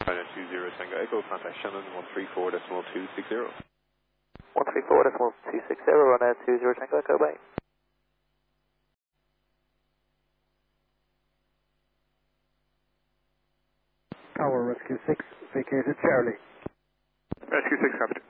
China 20 Tango Echo, contact Shannon 134.260. 134.260 on 20 Tango Echo, bye. Tower Rescue 6, vacated Charlie. Rescue 6, copy.